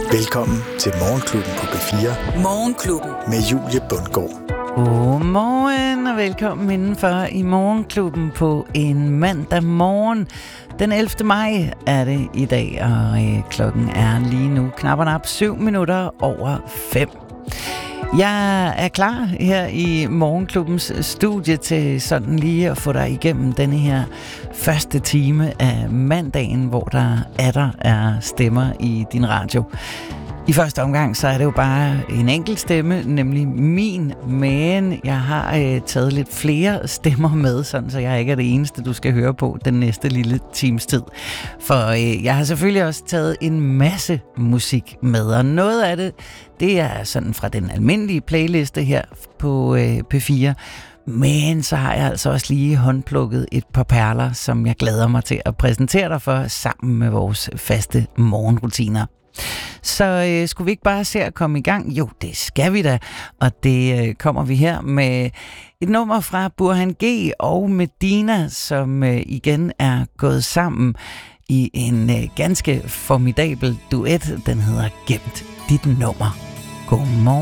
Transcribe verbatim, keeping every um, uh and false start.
Velkommen til Morgenklubben på P fire. Morgenklubben. Med Julie Bundgaard. Godmorgen og velkommen indenfor i Morgenklubben på en mandag morgen. Den ellevte maj er det i dag, og øh, klokken er lige nu knap og nap syv minutter over fem. Jeg er klar her i Morgenklubbens studie til sådan lige at få dig igennem denne her første time af mandagen, hvor der atter er stemmer i din radio. I første omgang, så er det jo bare en enkelt stemme, nemlig min, men jeg har øh, taget lidt flere stemmer med, sådan så jeg ikke er det eneste, du skal høre på den næste lille times tid. For øh, jeg har selvfølgelig også taget en masse musik med, og noget af det, det er sådan fra den almindelige playliste her på øh, P fire, men så har jeg altså også lige håndplukket et par perler, som jeg glæder mig til at præsentere dig for, sammen med vores faste morgenrutiner. Så øh, skulle vi ikke bare se at komme i gang? Jo, det skal vi da, og det øh, kommer vi her med et nummer fra Burhan G og Medina, som øh, igen er gået sammen i en øh, ganske formidabel duet. Den hedder Gemt dit nummer. Godmorgen.